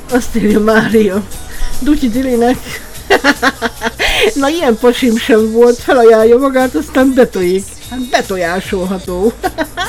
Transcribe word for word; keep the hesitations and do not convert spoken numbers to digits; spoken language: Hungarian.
Azt írja Mária. Dutyi Dilinek. Na ilyen pasim sem volt, felajánlja magát, aztán betoljik. Hát betojásolható.